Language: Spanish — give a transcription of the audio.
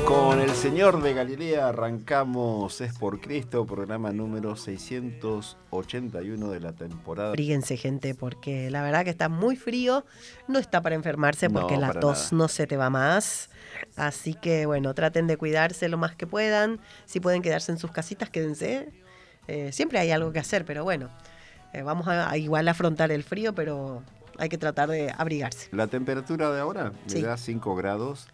Con el Señor de Galilea arrancamos Es por Cristo, programa número 681 de la temporada. Abríguense, gente, porque la verdad que está muy frío, no está para enfermarse porque No, la para tos nada. no se te va más. Así que bueno, traten de cuidarse lo más que puedan. Si pueden quedarse en sus casitas, quédense. Siempre hay algo que hacer, pero bueno, vamos a igual afrontar el frío, pero hay que tratar de abrigarse. La temperatura de ahora me Sí. da 5 grados.